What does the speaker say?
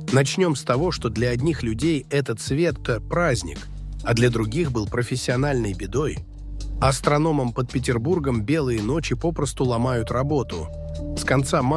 Начнем с того, что для одних людей этот свет – праздник, а для других был профессиональной бедой. Астрономам под Петербургом белые ночи попросту ломают работу. С конца